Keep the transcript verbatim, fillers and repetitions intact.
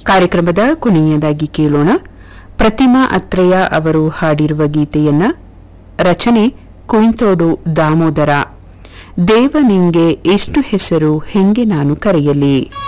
ಕಾರ್ಯಕ್ರಮದ ಕೊನೆಯದಾಗಿ ಕೇಳೋಣ ಪ್ರತಿಮಾ ಅತ್ರಯ್ಯ ಅವರು ಹಾಡಿರುವ ಗೀತೆಯನ್ನ. ರಚನೆ ಕುಂತೋಡು ದಾಮೋದರ. ದೇವ ನಿಂಗೆ ಎಷ್ಟು ಹೆಸರು ಹೆಂಗೆ ನಾನು ಕರೆಯಲಿ.